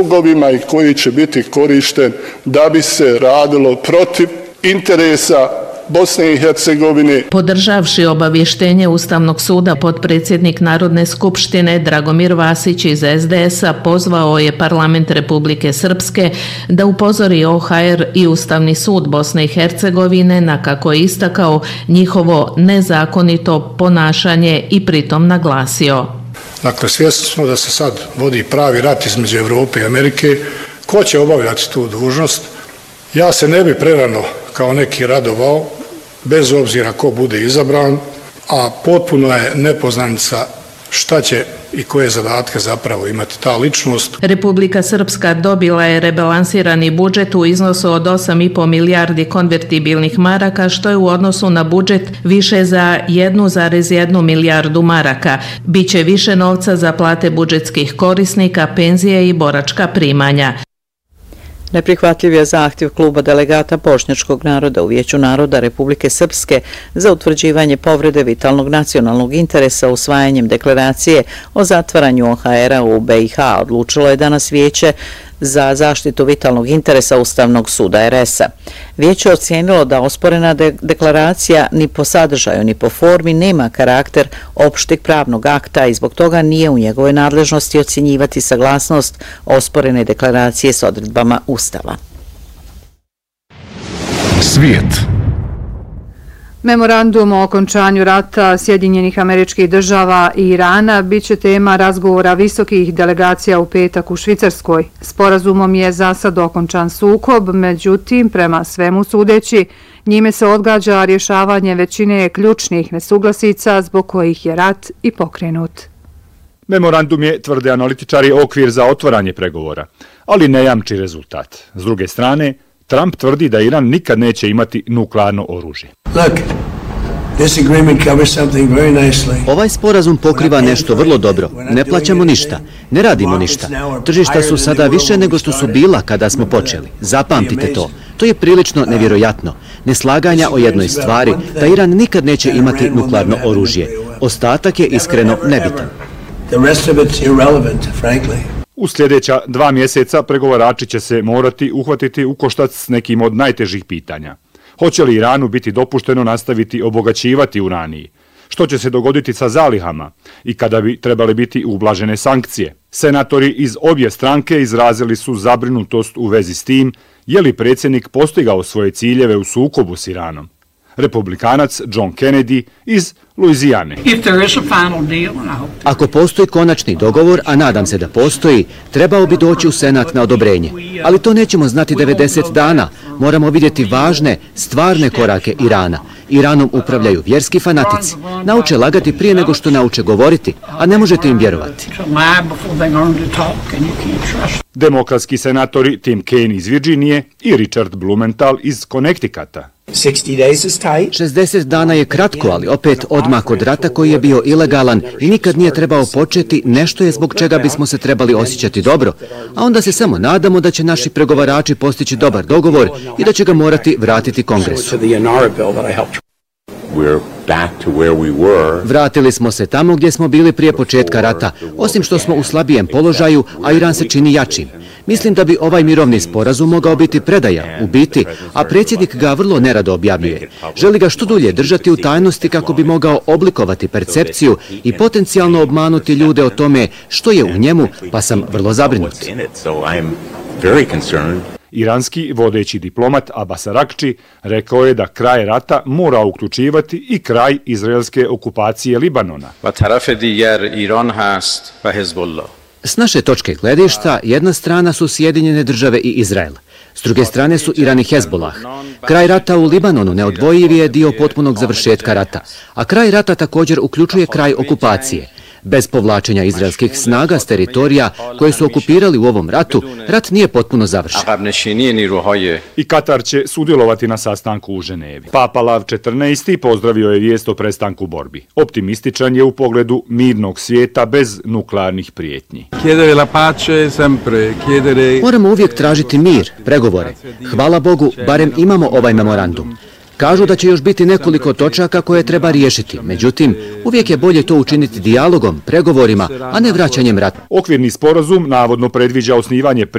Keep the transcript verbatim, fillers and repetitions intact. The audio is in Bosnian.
krugovima i koji će biti korišten da bi se radilo protiv interesa Bosne i Hercegovine. Podržavši obavještenje Ustavnog suda, potpredsjednik Narodne skupštine Dragomir Vasić iz es de es-a pozvao je Parlament Republike Srpske da upozori o ha er i Ustavni sud Bosne i Hercegovine na, kako je istakao, njihovo nezakonito ponašanje i pritom naglasio. Dakle, svjesni smo da se sad vodi pravi rat između Europe i Amerike. Ko će obavljati tu dužnost? Ja se ne bi prerano kao neki radovao, bez obzira ko bude izabran, a potpuno je nepoznanica šta će i koje zadatke zapravo imati ta ličnost. Republika Srpska dobila je rebalansirani budžet u iznosu od osam i po milijardi konvertibilnih maraka, što je u odnosu na budžet više za jedan zarez jedan milijardu maraka. Biće više novca za plate budžetskih korisnika, penzije i boračka primanja. Neprihvatljiv je zahtjev kluba delegata bošnjačkog naroda u Vijeću naroda Republike Srpske za utvrđivanje povrede vitalnog nacionalnog interesa usvajanjem deklaracije o zatvaranju o ha era u be i ha. Odlučilo je danas Vijeće za zaštitu vitalnog interesa Ustavnog suda er es-a. Vijeće je ocijenilo da osporena de- deklaracija ni po sadržaju ni po formi nema karakter opšteg pravnog akta i zbog toga nije u njegovoj nadležnosti ocjenjivati saglasnost osporene deklaracije s odredbama Ustava. Svijet. Memorandum o okončanju rata Sjedinjenih Američkih Država i Irana biće tema razgovora visokih delegacija u petak u Švicarskoj. Sporazumom je za sad okončan sukob, međutim, prema svemu sudeći, njime se odgađa rješavanje većine ključnih nesuglasica zbog kojih je rat i pokrenut. Memorandum je, tvrde analitičari, okvir za otvaranje pregovora, ali ne jamči rezultat. S druge strane, Trump tvrdi da Iran nikad neće imati nuklearno oružje. Ovaj sporazum pokriva nešto vrlo dobro. Ne plaćamo ništa, ne radimo ništa. Tržišta su sada više nego što su bila kada smo počeli. Zapamtite to. To je prilično nevjerojatno. Neslaganja o jednoj stvari, da Iran nikad neće imati nuklearno oružje. Ostatak je iskreno nebitan. U sljedeća dva mjeseca pregovarači će se morati uhvatiti u koštac s nekim od najtežih pitanja. Hoće li Iranu biti dopušteno nastaviti obogaćivati uraniji? Što će se dogoditi sa zalihama i kada bi trebale biti ublažene sankcije? Senatori iz obje stranke izrazili su zabrinutost u vezi s tim je li predsjednik postigao svoje ciljeve u sukobu s Iranom. Republikanac John Kennedy iz Luizijane. Ako postoji konačni dogovor, a nadam se da postoji, trebao bi doći u Senat na odobrenje. Ali to nećemo znati devedeset dana. Moramo vidjeti važne, stvarne korake Irana. Iranom upravljaju vjerski fanatici. Nauče lagati prije nego što nauče govoriti, a ne možete im vjerovati. Demokratski senatori Tim Kaine iz Virginije i Richard Blumenthal iz Connecticuta. šezdeset dana je kratko, ali opet odmak od rata koji je bio ilegalan i nikad nije trebao početi, nešto je zbog čega bismo se trebali osjećati dobro, a onda se samo nadamo da će naši pregovarači postići dobar dogovor i da će ga morati vratiti Kongresu. Vratili smo se tamo gdje smo bili prije početka rata, osim što smo u slabijem položaju, a Iran se čini jačim. Mislim da bi ovaj mirovni sporazum mogao biti predaja, u biti, a predsjednik ga vrlo nerado objavljuje. Želi ga što dulje držati u tajnosti kako bi mogao oblikovati percepciju i potencijalno obmanuti ljude o tome što je u njemu, pa sam vrlo zabrinut. Iranski vodeći diplomat Abbas Arakči rekao je da kraj rata mora uključivati i kraj izraelske okupacije Libanona. S naše točke gledišta, jedna strana su Sjedinjene države i Izrael. S druge strane su Iran i Hezbollah. Kraj rata u Libanonu neodvojiv je dio potpunog završetka rata, a kraj rata također uključuje kraj okupacije. Bez povlačenja izraelskih snaga s teritorija koje su okupirali u ovom ratu, rat nije potpuno završen. I Katar će sudjelovati na sastanku u Ženevi. Papa Lav četrnaesti pozdravio je vijest o prestanku borbi. Optimističan je u pogledu mirnog svijeta bez nuklearnih prijetnji. Moramo uvijek tražiti mir, pregovore. Hvala Bogu, barem imamo ovaj memorandum. Kažu da će još biti nekoliko točaka koje treba riješiti. Međutim, uvijek je bolje to učiniti dijalogom, pregovorima, a ne vraćanjem rata. Okvirni sporazum navodno predviđa osnivanje